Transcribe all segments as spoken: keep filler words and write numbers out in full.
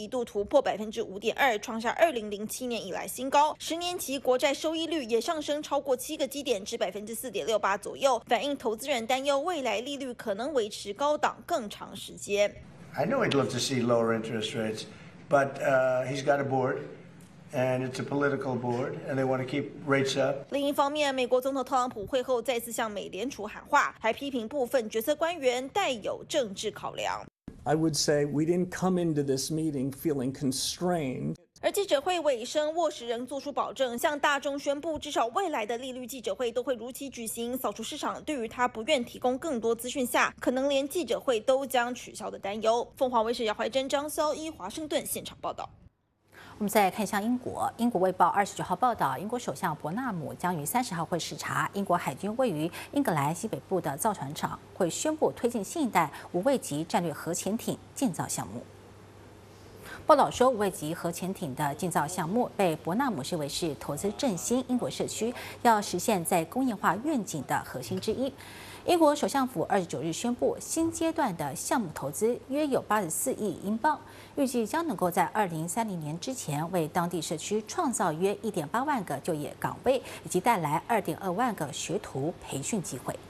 一度突破百分之五点二，创下二零零七年以来新高。十年期国债收益率也上升超过七个基点至百分之四点六八左右，反映投资人担忧未来利率可能维持高档更长时间。 I know he'd love to see lower interest rates, but uh, he's got a board. And it's a political board, and they want to keep rates up. 另一方面，美国总统特朗普会后再次向美联储喊话，还批评部分决策官员带有政治考量。 I would say we didn't come into this meeting feeling constrained. 而记者会尾声，沃什仍做出保证，向大众宣布，至少未来的利率记者会都会如期举行，扫除市场对于他不愿提供更多资讯下，可能连记者会都将取消的担忧。凤凰卫视姚怀珍、张潇一华盛顿现场报道。 我们再看向英国，英国卫报二十九号报道，英国首相伯纳姆将于三十号会视察英国海军位于英格兰西北部的造船厂，会宣布推进新一代无畏级战略核潜艇建造项目。报道说，无畏级核潜艇的建造项目被伯纳姆视为是投资振兴英国社区，要实现再工业化愿景的核心之一。英国首相府二十九日宣布，新阶段的项目投资约有八十四亿英镑，预计将能够在二零三零年之前为当地社区创造约一点八万个就业岗位，以及带来二点二万个学徒培训机会。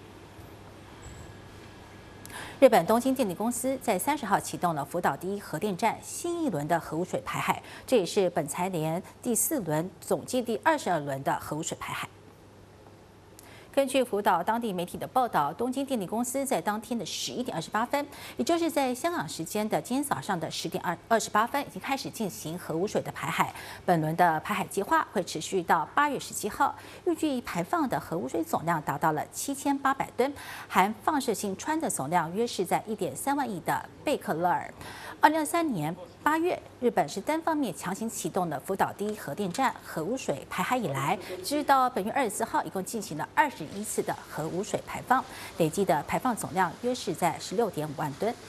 日本东京电力公司在三十号启动了福岛第一核电站新一轮的核污水排海，这也是本财年第四轮，总计第二十二轮的核污水排海。根据福岛当地媒体的报道，东京电力公司在当天的十一点二十八分，也就是在香港时间的今天早上的十点二二十八分，已经开始进行核污水的排海。本轮的排海计划会持续到八月十七号，预计排放的核污水总量达到了七千八百吨，含放射性氚的总量约是在一点三万亿的贝克勒尔。二零二三年八月，日本是单方面强行启动了福岛第一核电站核污水排海以来，直到本月二十四号，一共进行了二十一次的核污水排放，累计的排放总量约是在十六点五万吨。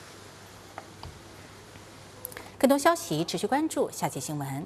更多消息持续关注下节新闻。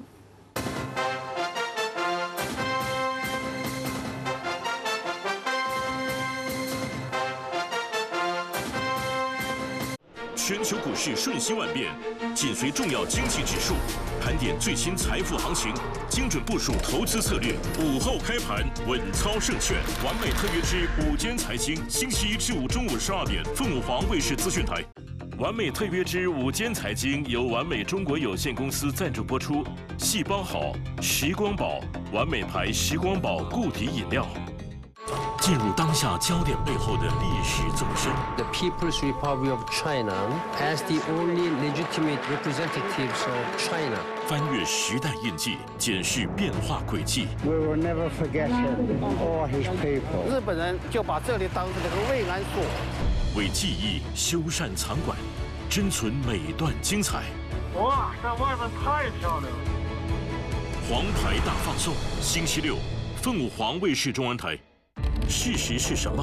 全球股市瞬息万变，紧随重要经济指数，盘点最新财富行情，精准部署投资策略。午后开盘，稳操胜券。完美特约之午间财经，星期一至五中午十二点，凤凰卫视资讯台。完美特约之午间财经由完美中国有限公司赞助播出。细胞好，时光宝，完美牌时光宝固体饮料。进入当下焦点背后的历史纵深。 The People's Republic of China as the only legitimate representatives of China. 翻越时代印记，检视变化轨迹。 We will never forget him or his people. 日本人就把这里当成这个慰安所。 为记忆修缮藏馆，珍存每段精彩。 哇，在外面太漂亮了！ 黄牌大放送，星期六，凤凰卫视中文台。事实是什么？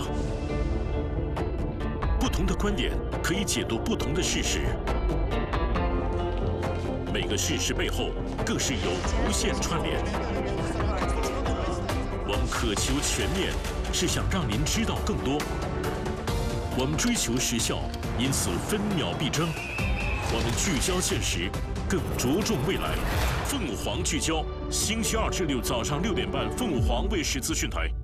不同的观点可以解读不同的事实。每个事实背后更是有无限串联。我们渴求全面，是想让您知道更多。我们追求时效，因此分秒必争。我们聚焦现实，更着重未来。凤凰聚焦，星期二至六早上六点半，凤凰卫视资讯台。